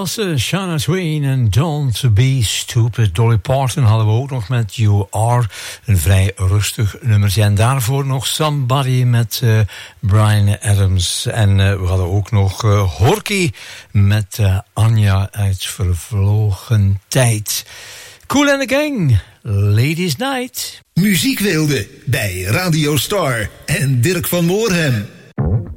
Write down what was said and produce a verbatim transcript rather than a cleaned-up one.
Nederlandse Shania Twain en Don't Be Stupid. Dolly Parton hadden we ook nog met You Are. Een vrij rustig nummertje. En daarvoor nog Somebody met uh, Bryan Adams. En uh, we hadden ook nog uh, Horky met uh, Anja uit Vervlogen Tijd. Kool and the Gang, Ladies Night. Muziek wilde bij Radio Star en Dirk van Moorhem.